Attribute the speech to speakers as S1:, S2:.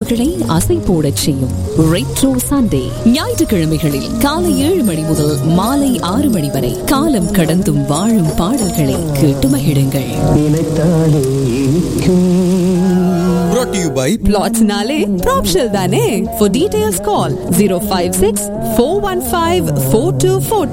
S1: நினைவுகளை அசை போடச் செய்யும் ரெட்ரோ சண்டே. ஞாயிற்றுக்கிழமைகளில் காலை 7 மணி முதல் மாலை 6 மணி வரை காலம் கடந்தும் வாழும் பாடல்களை கேட்டு மகிழுங்கள்.
S2: Brought to you by
S1: Plotsnale Propshell தானே. For details call 056 415 4242.